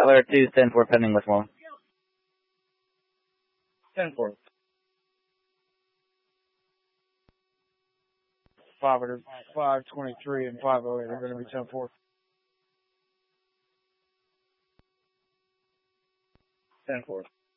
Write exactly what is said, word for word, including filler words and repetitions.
Tyler two, ten four pending with one. ten four. five twenty-three and five oh eight are going to be ten four. ten four.